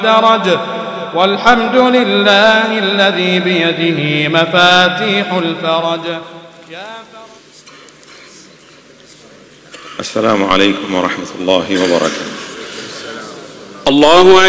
درج والحمد لله الذي بيده مفاتيح الفرج. السلام عليكم ورحمة الله وبركاته. الله